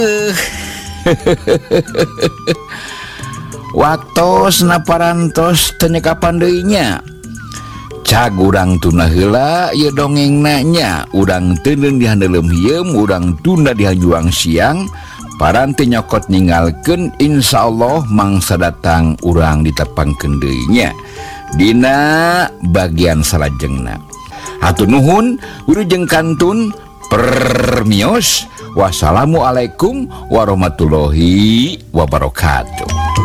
waktos naparantos tenyeka pandainya cagurang tuna heula ye dongeng nanya urang teuneung di handelem hieum urang tunda di juang siang paranti nyokot ninggalkeun insyaallah mangsa datang urang ditepangkeun deui nya dina bagian salajengna. Hatur nuhun wilujeng kantun permios. Wassalamualaikum warahmatullahi wabarakatuh.